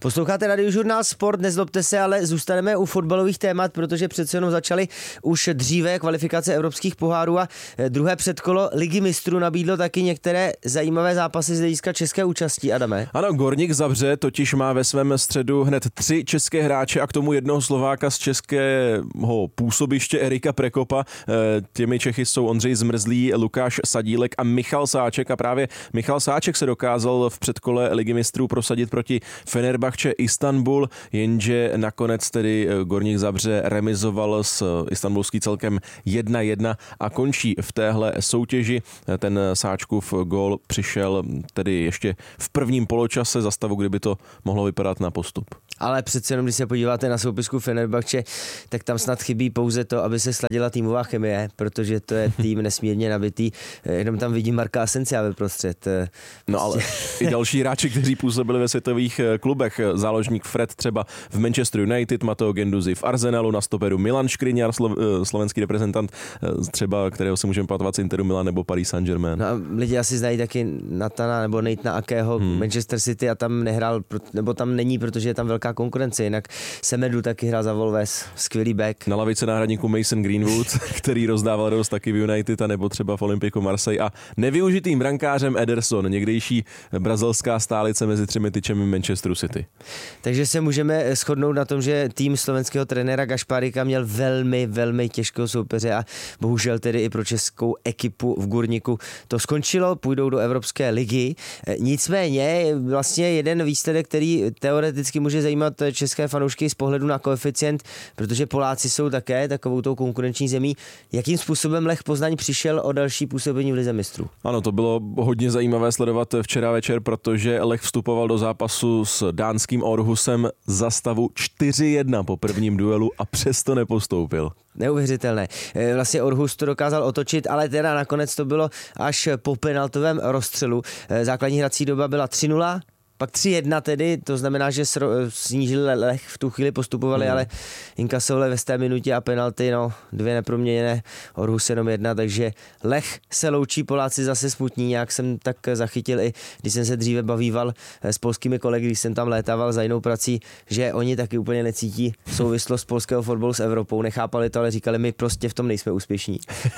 Posloucháte Radiožurnál Sport, nezlobte se, ale zůstaneme u fotbalových témat, protože přece jenom začaly už dříve kvalifikace evropských pohárů a druhé předkolo Ligy mistrů nabídlo taky některé zajímavé zápasy z hlediska české účasti, Adame. Ano, Gorník Zabrze totiž má ve svém středu hned 3 české hráče a k tomu jednoho Slováka z českého působiště Erika Prekopa. Těmi Čechy jsou Ondřej Zmrzlý, Lukáš Sadílek a Michal Sáček a právě Michal Sáček se dokázal v předkole Ligy mistrů prosadit proti Fenerbahce Istanbul, jenže nakonec tedy Gorník Zabrze remizoval s istanbulský celkem 1-1 a končí v téhle soutěži. Ten Sáčkův gól přišel tedy ještě v prvním poločase za stavu, kdyby to mohlo vypadat na postup. Ale přece jenom, když se podíváte na soupisku Fenerbahce, tak tam snad chybí pouze to, aby se sladila týmová chemie, protože to je tým nesmírně nabitý. Jenom tam vidím Marka Asencia ve prostřed. No ale i další hráči, kteří působili ve světových klubech. Záložník Fred třeba v Manchester United, Matteo Guendouzi v Arsenalu, na stoperu Milan Škriňar, slovenský reprezentant, třeba kterého se můžeme pamatovat z Interu Milan nebo Paris Saint-Germain. No a lidi asi znají taky Natana nebo Nathana Akého, Manchester City a tam nehrál, nebo tam není, protože je tam velká konkurence. Jinak Semedu taky hrál za Wolves, skvělý back. Na lavice náhradníku Mason Greenwood, který rozdával radost taky v United a nebo třeba v Olympiku Marseille a nevyužitým brankářem Ederson, někdejší brazilská stálice mezi 3 tyčemi Manchesteru City. Takže se můžeme shodnout na tom, že tým slovenského trenéra Gašpárika měl velmi, velmi těžkého soupeře a bohužel tedy i pro českou ekipu v Gurníku to skončilo, půjdou do Evropské ligy. Nicméně vlastně jeden výsledek, který teoreticky může zajímat české fanoušky z pohledu na koeficient, protože Poláci jsou také takovou tou konkurenční zemí. Jakým způsobem Lech Poznaň přišel o další působení v Lize mistrů? Ano, to bylo hodně zajímavé sledovat včera večer, protože Lech vstupoval do zápasu s dánským Aarhusem za stavu 4-1 po prvním duelu a přesto nepostoupil. Neuvěřitelné. Vlastně Aarhus to dokázal otočit, ale teda nakonec to bylo až po penaltovém rozstřelu. Základní hrací doba byla 3-0, pak 3-1 tedy, to znamená, že snížili Lech, v tu chvíli postupovali, ale inkasovali ve 100 minutě a penalty, 2 neproměněné, Aarhus jenom 1, takže Lech se loučí, Poláci zase smutní, nějak jsem tak zachytil i, když jsem se dříve bavíval s polskými kolegy, když jsem tam létával za jinou prací, že oni taky úplně necítí souvislost polského fotbalu s Evropou, nechápali to, ale říkali, my prostě v tom nejsme úspěšní.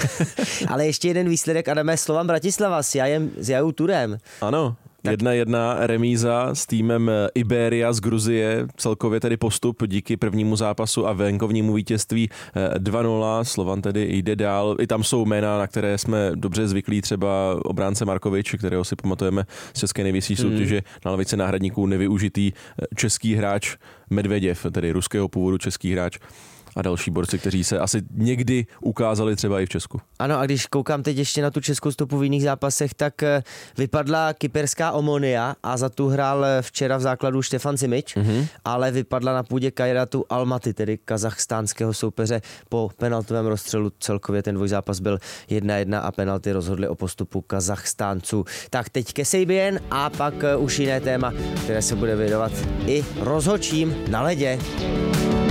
Ale ještě jeden výsledek, Adame, Slovan Bratislava s Jajou Turem. Ano. 1-1 remíza s týmem Iberia z Gruzie, celkově tedy postup díky prvnímu zápasu a venkovnímu vítězství 2-0. Slovan tedy jde dál. I tam jsou jména, na které jsme dobře zvyklí, třeba obránce Markovič, kterého si pamatujeme z české nejvyšší soutěže, na lavici náhradníků nevyužitý český hráč Medveděv, tedy ruského původu český hráč. A další borci, kteří se asi někdy ukázali třeba i v Česku. Ano, a když koukám teď ještě na tu českou stopu v jiných zápasech, tak vypadla kyperská Omonia a za tu hrál včera v základu Štefan Simič, ale vypadla na půdě Kairatu Almaty, tedy kazachstánského soupeře po penaltovém rozstřelu. Celkově ten dvojzápas byl 1-1 a penalty rozhodly o postupu Kazachstánců. Tak teď Kesejbien a pak už jiné téma, které se bude věnovat i rozhodčím na ledě.